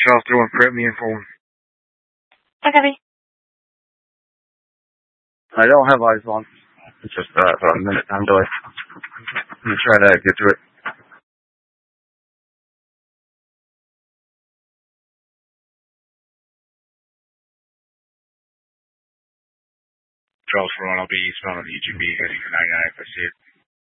Charles, do you want to prep me in for him? Okay. I don't have eyes on. It's just about a minute time delay. I'm going to try to get to it. Charles for 1, I'll be eastbound on the EGB heading to 99 if I see it.